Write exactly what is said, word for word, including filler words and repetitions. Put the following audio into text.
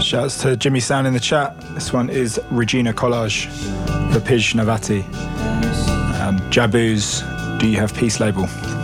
Shouts to Jimmy Sound in the chat. This one is Regina Collage for Pij Navati. Um, Jabu's Do You Have Peace label.